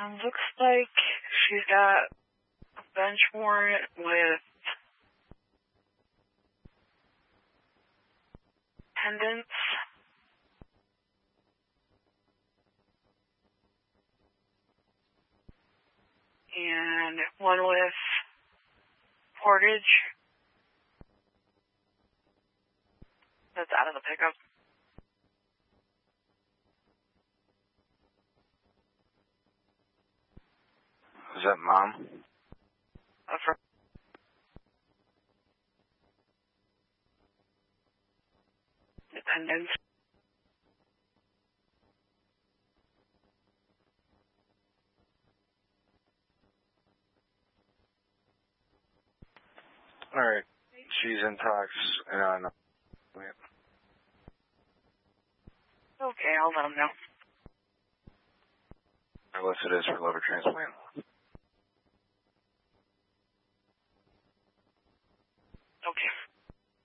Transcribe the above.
Looks like she's got a bench warrant with pendants. And one with portage. That's out of the pickup. Is that Mom? From pendants. Alright. She's in talks and Okay, I'll let him know. I listed as for liver transplant.